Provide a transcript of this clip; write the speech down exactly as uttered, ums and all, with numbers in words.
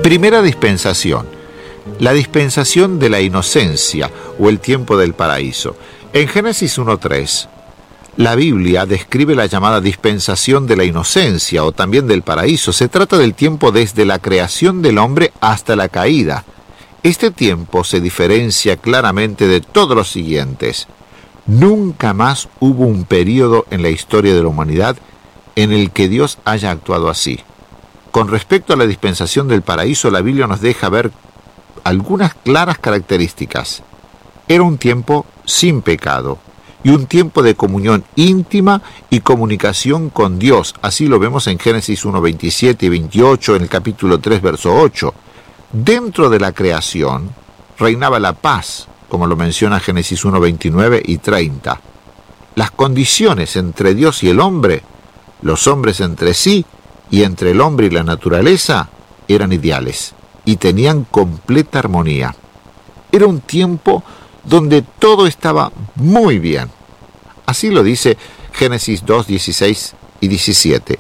Primera dispensación, la dispensación de la inocencia o el tiempo del paraíso. En Génesis uno tres, la Biblia describe la llamada dispensación de la inocencia o también del paraíso. Se trata del tiempo desde la creación del hombre hasta la caída. Este tiempo se diferencia claramente de todos los siguientes. Nunca más hubo un periodo en la historia de la humanidad en el que Dios haya actuado así. Con respecto a la dispensación del paraíso, la Biblia nos deja ver algunas claras características. Era un tiempo sin pecado y un tiempo de comunión íntima y comunicación con Dios. Así lo vemos en Génesis uno veintisiete y veintiocho, en el capítulo tres, verso ocho. Dentro de la creación reinaba la paz, como lo menciona Génesis uno veintinueve y treinta. Las condiciones entre Dios y el hombre, los hombres entre sí y entre el hombre y la naturaleza, eran ideales y tenían completa armonía. Era un tiempo donde todo estaba muy bien. Así lo dice Génesis dos, dieciséis y diecisiete.